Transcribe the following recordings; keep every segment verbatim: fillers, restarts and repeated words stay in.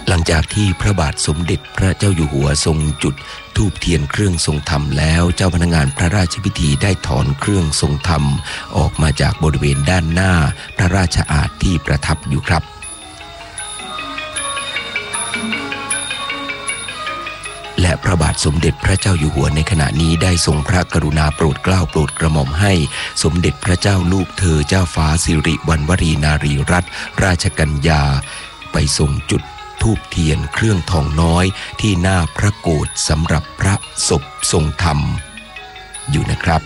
หลังจากที่พระบาทสมเด็จพระเจ้าอยู่หัวทรงจุดธูปเทียนเครื่องทรงธรรมแล้วเจ้าพนักงานพระราชพิธีได้ถอนเครื่องทรงธรรมออกมาจากบริเวณด้านหน้าพระราชอาสน์ที่ประทับอยู่ครับและพระบาทสมเด็จพระเจ้าอยู่หัวในขณะนี้ได้ทรงพระกรุณาโปรดเกล้าโปรดกระหม่อมให้สมเด็จพระเจ้าลูกเธอเจ้าฟ้าสิริวัณวรีนารีรัตนราชกัญญาไปทรงจุดธูปเทียนเครื่องทองน้อยที่หน้าพระโกฐสำหรับพระศพทรงธรรมอยู่นะครับ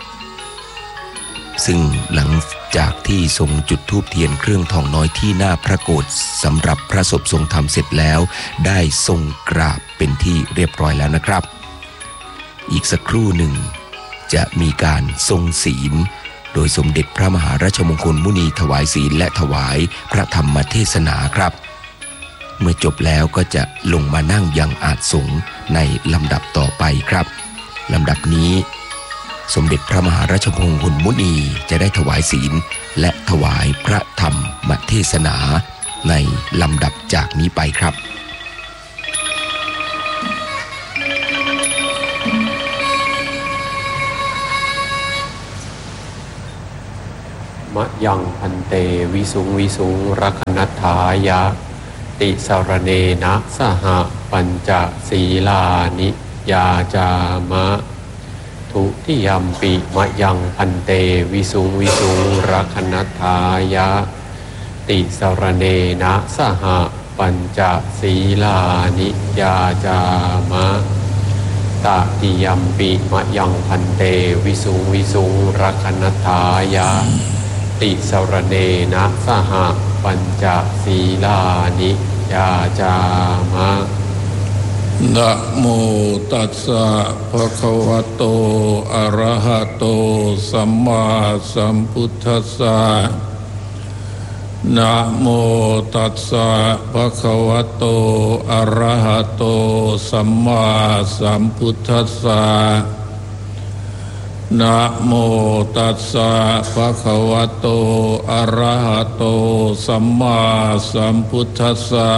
ซึ่งหลังจากที่ทรงจุดธูปเทียนเครื่องทองน้อยที่หน้าพระโกฐสำหรับพระศพทรงธรรมเสร็จแล้วได้ทรงกราบเป็นที่เรียบร้อยแล้วนะครับอีกสักครู่หนึ่งจะมีการทรงศีลโดยสมเด็จพระมหาราชมงคลมุนีถวายศีลและถวายพระธรรมเทศนาครับเมื่อจบแล้วก็จะลงมานั่งยังอาสงฆ์ในลำดับต่อไปครับลำดับนี้สมเด็จพระมหาราชมงคลมุนีจะได้ถวายศีลและถวายพระธรรมเทศนาในลำดับจากนี้ไปครับมะยังพันเตวิสุงวิสุงรักนัฏฐายะติสรเนนะสหปัญจศีลานิยาจามะทุติยัมปิมะยังพันเตวิสุงวิสุงรักนัฏฐายะติสรเนนะสหปัญจศีลานิยาจามะตติยัมปิมะยังพันเตวิสุงวิสุงรักนัฏฐายะติสรเนนะสหปัญจศีลานิยาจามะนะโมตัสสะภะคะวะโตอะระหะโตสัมมาสัมพุทธัสสะนะโมตัสสะภะคะวะโตอะระหะโตสัมมาสัมพุทธัสสะนะโมตัสสะภะคะวะโตอะระหะโตสัมมาสัมพุทธัสสะ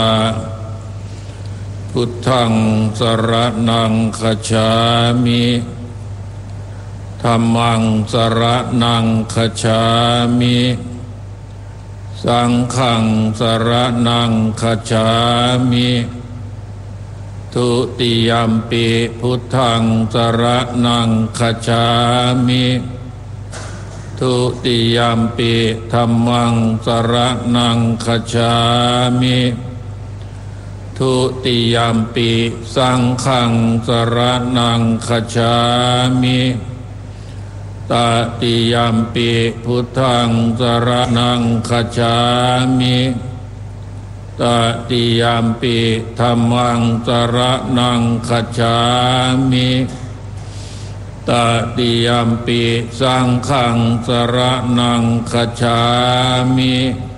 พุทธังสรณังคัจฉามิธัมมังสรณังคัจฉามิสังฆังสรณังคัจฉามิทุติยัมปิพุทธังสรณังคัจฉามิทุติยัมปิธัมมังสรณังคัจฉามิทุติยัมปิสังฆังสรณังคัจฉามิตติยัมปิพุทธังสรณังคัจฉามิตติยัมปิธัมมังสรณังคัจฉามิตติยัมปิสังฆังสรณังคัจฉามิ